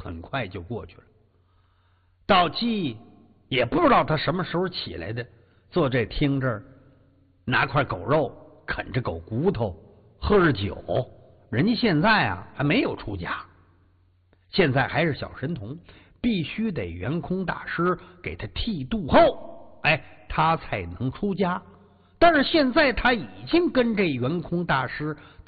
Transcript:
很快就过去了。道济也不知道他什么时候起来的，坐这厅这儿，拿块狗肉啃着狗骨头，喝着酒。人家现在啊还没有出家，现在还是小神童，必须得圆空大师给他剃度后，他才能出家。但是现在他已经跟这圆空大师